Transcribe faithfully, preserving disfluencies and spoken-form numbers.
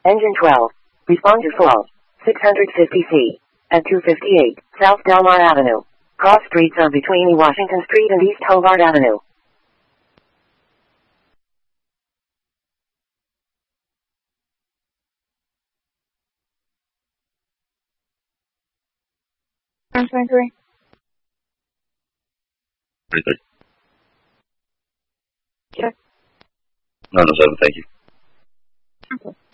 Engine twelve. Respond to full. six hundred fifty feet. At two fifty-eight, South Delmar Avenue. Cross streets are between Washington Street and East Hobart Avenue. nine twenty-three. Pretty good. Check. nine oh seven, thank you. Okay.